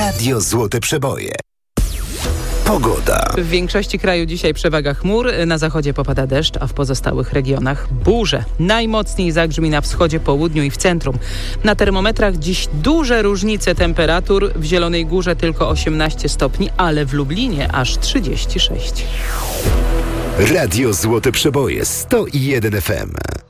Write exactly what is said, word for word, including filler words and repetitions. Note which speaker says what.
Speaker 1: Radio Złote Przeboje. Pogoda.
Speaker 2: W większości kraju dzisiaj przewaga chmur, na zachodzie popada deszcz, a w pozostałych regionach burze. Najmocniej zagrzmi na wschodzie, południu i w centrum. Na termometrach dziś duże różnice temperatur. W Zielonej Górze tylko osiemnaście stopni, ale w Lublinie aż trzydzieści sześć.
Speaker 1: Radio Złote Przeboje sto jeden F M.